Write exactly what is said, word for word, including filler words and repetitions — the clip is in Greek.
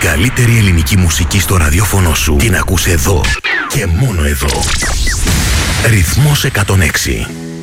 καλύτερη ελληνική μουσική στο ραδιόφωνο σου την ακούς εδώ και μόνο εδώ. Ρυθμός εκατόν έξι.